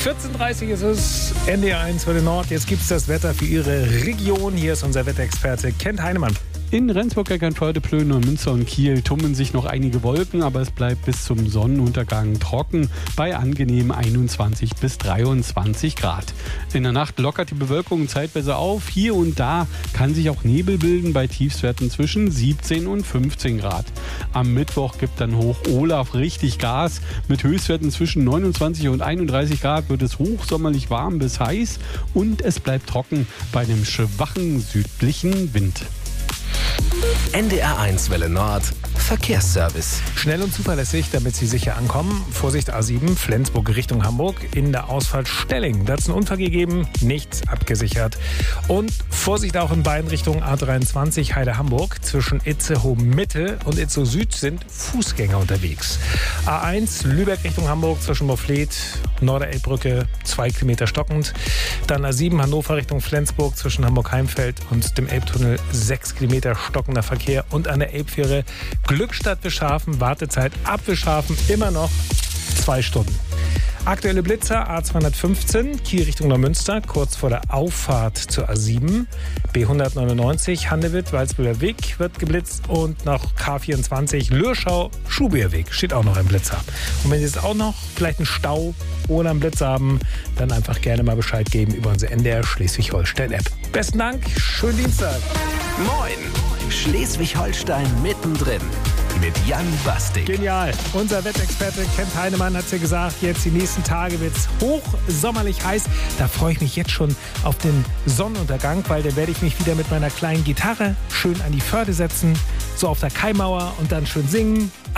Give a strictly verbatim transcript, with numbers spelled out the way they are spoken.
vierzehn Uhr dreißig ist es, N D R eins für den Nord. Jetzt gibt es das Wetter für Ihre Region. Hier ist unser Wetterexperte Kent Heinemann. In Rendsburg, Eckernförde, Plön, Münster und Kiel tummeln sich noch einige Wolken, aber es bleibt bis zum Sonnenuntergang trocken bei angenehmen einundzwanzig bis dreiundzwanzig Grad. In der Nacht lockert die Bewölkung zeitweise auf. Hier und da kann sich auch Nebel bilden bei Tiefstwerten zwischen siebzehn und fünfzehn Grad. Am Mittwoch gibt dann Hoch Olaf richtig Gas. Mit Höchstwerten zwischen neunundzwanzig und einunddreißig Grad wird es hochsommerlich warm bis heiß und es bleibt trocken bei einem schwachen südlichen Wind. N D R eins Welle Nord Verkehrsservice. Schnell und zuverlässig, damit Sie sicher ankommen. Vorsicht A sieben, Flensburg Richtung Hamburg. In der Ausfahrt Stelling. Da hat es einen Unfall gegeben, nichts abgesichert. Und Vorsicht auch in beiden Richtungen A dreiundzwanzig Heide-Hamburg. Zwischen Itzehoe Mitte und Itzehoe Süd sind Fußgänger unterwegs. A eins Lübeck Richtung Hamburg zwischen Mofflet, Norderelbbrücke, zwei Kilometer stockend. Dann A sieben Hannover Richtung Flensburg zwischen Hamburg-Heimfeld und dem Elbtunnel, sechs Kilometer stockender Verkehr. Und an der Elbfähre Glückstadt-Wischhafen, Wartezeit ab Wischhafen immer noch zwei Stunden. Aktuelle Blitzer A zweihundertfünfzehn, Kiel Richtung Neumünster, kurz vor der Auffahrt zur A sieben. B hundertneunundneunzig, Handewitt, Walsbühler Weg wird geblitzt und noch K vierundzwanzig, Lürschau, Schubier Weg, steht auch noch ein Blitzer. Und wenn Sie jetzt auch noch vielleicht einen Stau oder einen Blitz haben, dann einfach gerne mal Bescheid geben über unsere N D R Schleswig-Holstein-App. Besten Dank, schönen Dienstag. Moin, Schleswig-Holstein mittendrin. Mit Jan Bastik. Genial. Unser Wettexperte Kent Heinemann hat es ja gesagt, jetzt die nächsten Tage wird es hochsommerlich heiß. Da freue ich mich jetzt schon auf den Sonnenuntergang, weil da werde ich mich wieder mit meiner kleinen Gitarre schön an die Förde setzen, so auf der Kaimauer und dann schön singen.